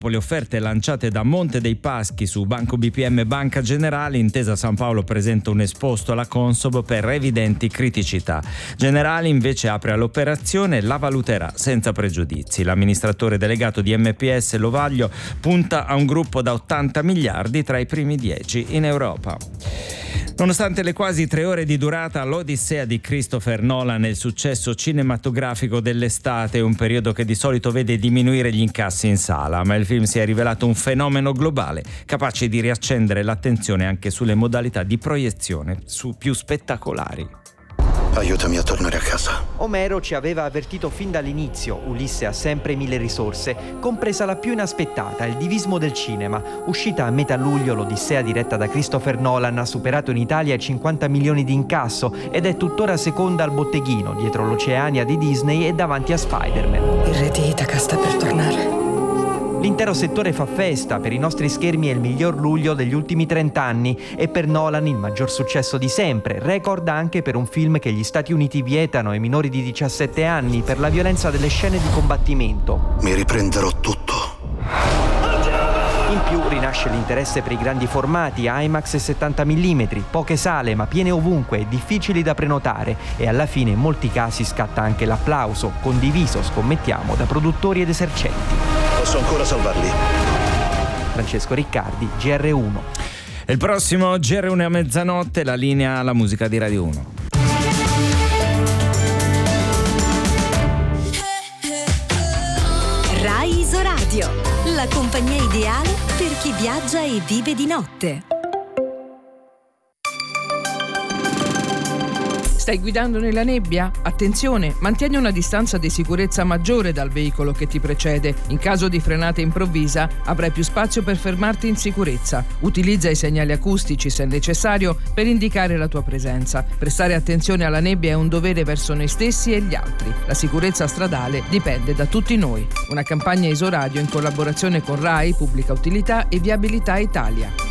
Le offerte lanciate da Monte dei Paschi su Banco BPM e Banca Generali, Intesa San Paolo presenta un esposto alla Consob per evidenti criticità. Generali invece apre all'operazione e la valuterà senza pregiudizi. L'amministratore delegato di MPS Lovaglio punta a un gruppo da 80 miliardi tra i primi 10 in Europa. Nonostante le quasi 3 ore di durata, l'Odissea di Christopher Nolan è il successo cinematografico dell'estate, un periodo che di solito vede diminuire gli incassi in sala, ma il film si è rivelato un fenomeno globale, capace di riaccendere l'attenzione anche sulle modalità di proiezione più spettacolari. Aiutami a tornare a casa. Omero ci aveva avvertito fin dall'inizio: Ulisse ha sempre 1000 risorse, compresa la più inaspettata, il divismo del cinema. Uscita a metà luglio, l'Odissea diretta da Christopher Nolan ha superato in Italia i 50 milioni di incasso ed è tuttora seconda al botteghino, dietro l'Oceania di Disney e davanti a Spider-Man. Il re di Itaca sta per tornare. L'intero settore fa festa, per i nostri schermi è il miglior luglio degli ultimi 30 anni e per Nolan il maggior successo di sempre, record anche per un film che gli Stati Uniti vietano ai minori di 17 anni per la violenza delle scene di combattimento. Mi riprenderò tutto. In più rinasce l'interesse per i grandi formati, IMAX e 70 mm, poche sale ma piene ovunque e difficili da prenotare, e alla fine in molti casi scatta anche l'applauso, condiviso, scommettiamo, da produttori ed esercenti. Posso ancora salvarli. Francesco Riccardi, GR1. Il prossimo GR1 a mezzanotte, la linea alla musica di Radio 1. Rai Isoradio, la compagnia ideale per chi viaggia e vive di notte. Stai guidando nella nebbia? Attenzione, mantieni una distanza di sicurezza maggiore dal veicolo che ti precede. In caso di frenata improvvisa avrai più spazio per fermarti in sicurezza. Utilizza i segnali acustici se necessario per indicare la tua presenza. Prestare attenzione alla nebbia è un dovere verso noi stessi e gli altri. La sicurezza stradale dipende da tutti noi. Una campagna Isoradio in collaborazione con Rai, Pubblica Utilità e Viabilità Italia.